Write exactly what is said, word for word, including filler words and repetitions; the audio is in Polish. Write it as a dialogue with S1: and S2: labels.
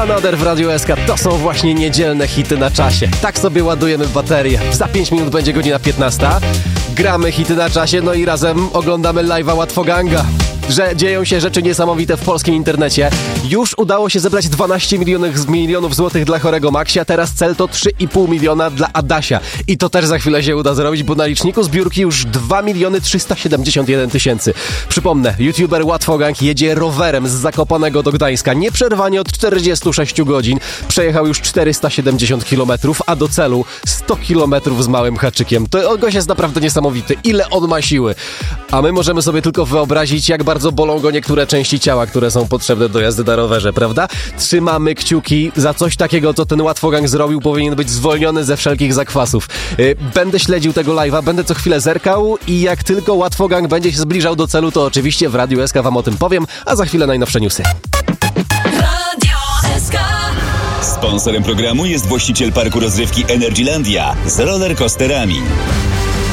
S1: Another w Radiu S K. To są właśnie niedzielne hity na czasie. Tak sobie ładujemy baterię. Za pięć minut będzie godzina piętnasta. Gramy hity na czasie, no i razem oglądamy live'a Łatwoganga. Że dzieją się rzeczy niesamowite w polskim internecie. Już udało się zebrać dwanaście milionów, milionów złotych dla chorego Maksia, teraz cel to trzy i pół miliona dla Adasia. I to też za chwilę się uda zrobić, bo na liczniku zbiórki już dwa miliony trzysta siedemdziesiąt jeden tysięcy. Przypomnę, youtuber Łatwogang jedzie rowerem z Zakopanego do Gdańska nieprzerwanie od czterdziestu sześciu godzin. Przejechał już czterysta siedemdziesiąt kilometrów, a do celu sto kilometrów z małym haczykiem. To gość jest naprawdę niesamowity. Ile on ma siły? A my możemy sobie tylko wyobrazić, jak bardzo bolą go niektóre części ciała, które są potrzebne do jazdy na rowerze, prawda? Trzymamy kciuki za coś takiego, co ten Łatwogang zrobił. Powinien być zwolniony ze wszelkich zakwasów. Będę śledził tego live'a, będę co chwilę zerkał i jak tylko Łatwogang będzie się zbliżał do celu, to oczywiście w Radiu S K wam o tym powiem, a za chwilę najnowsze newsy.
S2: Radio S K.
S3: Sponsorem programu jest właściciel parku rozrywki Energylandia z rollercoasterami.